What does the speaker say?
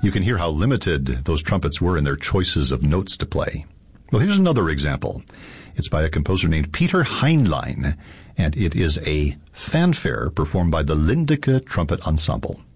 You can hear how limited those trumpets were in their choices of notes to play. Well, here's another example. It's by a composer named Peter Heinlein, and it is a fanfare performed by the Lindeke Trumpet Ensemble.